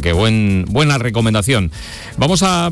que buena recomendación. Vamos a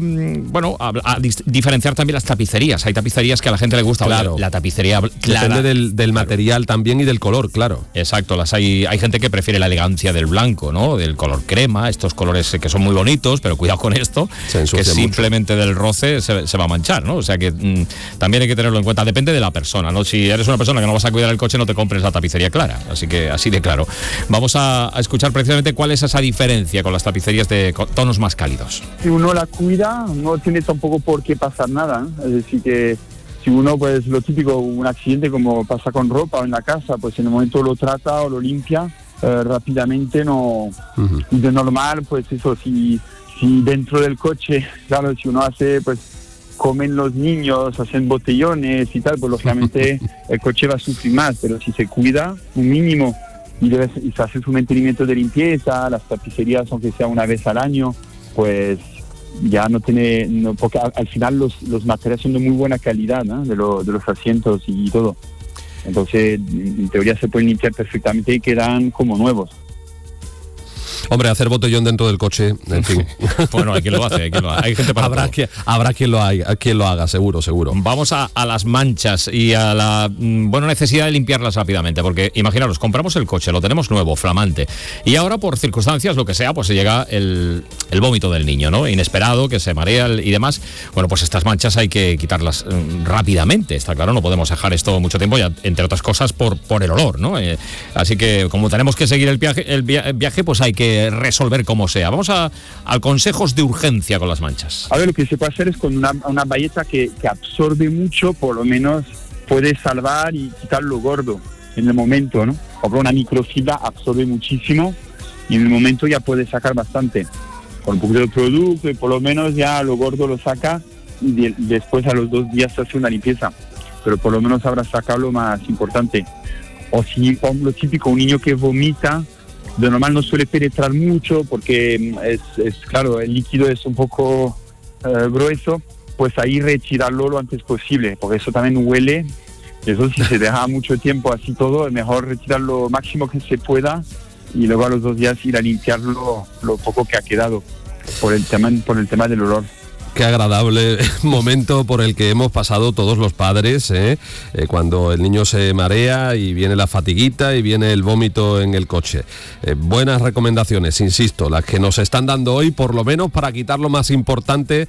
diferenciar también las tapicerías. Hay tapicerías que a la gente le gusta. Claro. La tapicería clara. Depende del material también y del color, claro. Exacto, hay gente que prefiere la elegancia del blanco, ¿no? Del color crema, estos colores que son muy bonitos, pero cuidado con esto, que simplemente del roce se va a manchar, ¿no? O sea que también hay que tenerlo en cuenta. Depende de la persona, ¿no? Si eres una persona que no vas a cuidar el coche, no te compres la tapicería clara. Así de claro. Vamos a escuchar precisamente cuál es esa diferencia con las tapicerías de tonos más cálidos. Si uno la cuida, no tiene tampoco por qué pasar nada, ¿eh? Es decir que si uno, pues lo típico, un accidente como pasa con ropa o en la casa, pues en el momento lo trata o lo limpia rápidamente, no. Y de normal, pues eso, si dentro del coche, claro, si uno hace, pues comen los niños, hacen botellones y tal, pues lógicamente el coche va a sufrir más, pero si se cuida un mínimo y se hace su mantenimiento de limpieza, las tapicerías aunque sea una vez al año, pues ya porque al final los materiales son de muy buena calidad, ¿no? de los asientos y todo. Entonces, en teoría se pueden limpiar perfectamente y quedan como nuevos. Hombre, hacer botellón dentro del coche, en fin. Bueno, hay quien lo hace, hay gente para habrá quien lo haga, seguro. Vamos a las manchas y a la necesidad de limpiarlas rápidamente, porque imaginaros, compramos el coche, lo tenemos nuevo, flamante, y ahora por circunstancias, lo que sea, pues se llega el vómito del niño, ¿no? Inesperado, que se marea y demás. Bueno, pues estas manchas hay que quitarlas rápidamente, está claro, no podemos dejar esto mucho tiempo, ya, entre otras cosas, por el olor, ¿no? Así que, como tenemos que seguir el viaje, pues hay que resolver como sea. Vamos a consejos de urgencia con las manchas. A ver, lo que se puede hacer es con una bayeta que absorbe mucho, por lo menos puede salvar y quitar lo gordo en el momento, ¿no? Por ejemplo, una microfibra absorbe muchísimo y en el momento ya puede sacar bastante. Con un poquito de producto y por lo menos ya lo gordo lo saca y después a los 2 días se hace una limpieza. Pero por lo menos habrá sacado lo más importante. O si, lo típico, un niño que vomita, de normal no suele penetrar mucho porque es claro, el líquido es un poco grueso, pues ahí retirarlo lo antes posible, porque eso también huele. Eso si se deja mucho tiempo así todo, es mejor retirarlo lo máximo que se pueda y luego a los 2 días ir a limpiarlo lo poco que ha quedado por el tema del olor. Qué agradable momento por el que hemos pasado todos los padres, cuando el niño se marea y viene la fatiguita y viene el vómito en el coche. Buenas recomendaciones, insisto, las que nos están dando hoy, por lo menos para quitar lo más importante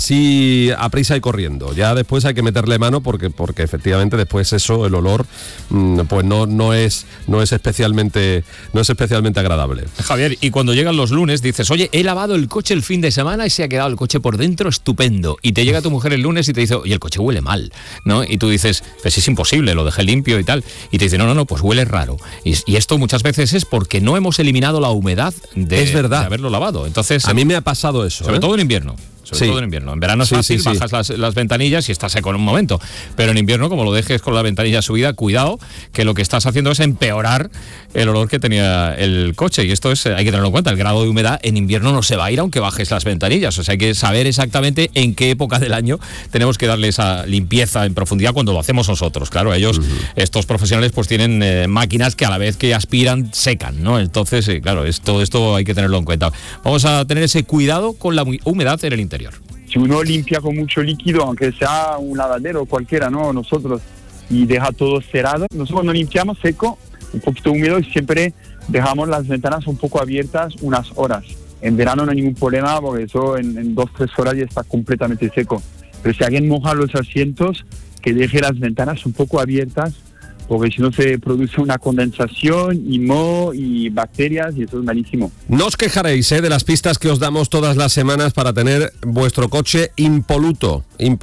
así a prisa y corriendo. Ya después hay que meterle mano porque efectivamente después eso, el olor, pues no es especialmente agradable. Javier, y cuando llegan los lunes dices, oye, he lavado el coche el fin de semana y se ha quedado el coche por dentro estupendo, y te llega tu mujer el lunes y te dice, oye, el coche huele mal, ¿no? Y tú dices, pues es imposible, lo dejé limpio y tal, y te dice, no, pues huele raro, y esto muchas veces es porque no hemos eliminado la humedad de haberlo lavado. Entonces, a mí me ha pasado eso, sobre todo en invierno. Sobre todo en invierno. En verano es fácil, bajas las ventanillas y estás seco en un momento. Pero en invierno, como lo dejes con la ventanilla subida, cuidado, que lo que estás haciendo es empeorar el olor que tenía el coche. Y esto hay que tenerlo en cuenta. El grado de humedad en invierno no se va a ir aunque bajes las ventanillas. O sea, hay que saber exactamente en qué época del año tenemos que darle esa limpieza en profundidad cuando lo hacemos nosotros. Claro, ellos, estos profesionales, pues tienen máquinas que a la vez que aspiran, secan, ¿no? Entonces, claro, todo esto hay que tenerlo en cuenta. Vamos a tener ese cuidado con la humedad en el interior. Si uno limpia con mucho líquido, aunque sea un lavadero cualquiera, ¿no? Nosotros, y deja todo cerrado. Nosotros cuando limpiamos seco, un poquito húmedo, y siempre dejamos las ventanas un poco abiertas unas horas. En verano no hay ningún problema porque eso en 2-3 horas ya está completamente seco. Pero si alguien moja los asientos, que deje las ventanas un poco abiertas, porque si no se produce una condensación y moho y bacterias y eso es malísimo. No os quejaréis de las pistas que os damos todas las semanas para tener vuestro coche impoluto.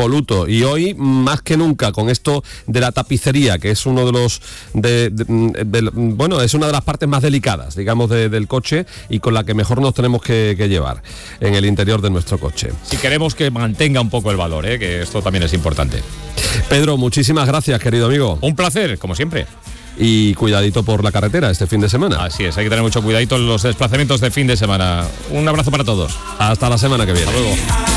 Y hoy, más que nunca, con esto de la tapicería, que es uno de los es una de las partes más delicadas, digamos, del coche y con la que mejor nos tenemos que llevar en el interior de nuestro coche. Si queremos que mantenga un poco el valor, que esto también es importante. Pedro, muchísimas gracias, querido amigo. Un placer, como siempre. Y cuidadito por la carretera este fin de semana. Así es, hay que tener mucho cuidadito en los desplazamientos de fin de semana. Un abrazo para todos. Hasta la semana que viene. Hasta luego.